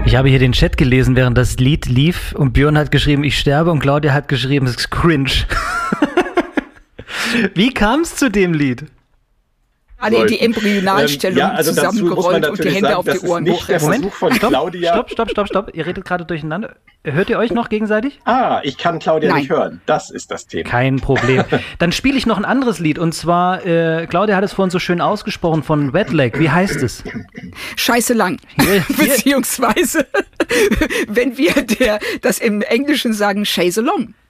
Ich habe hier den Chat gelesen, während das Lied lief und Björn hat geschrieben, ich sterbe und Claudia hat geschrieben, es ist cringe. Wie kam es zu dem Lied? Alle in die Embryonalstellung zusammengerollt und die Hände auf die Ohren hochreißen. Moment, stopp. Ihr redet gerade durcheinander. Hört ihr euch noch gegenseitig? Ich kann Claudia nicht hören. Das ist das Thema. Kein Problem. Dann spiele ich noch ein anderes Lied. Und zwar, Claudia hat es vorhin so schön ausgesprochen von Wet Leg. Wie heißt es? Scheiße lang. Beziehungsweise, wenn wir das im Englischen sagen, Chase Along.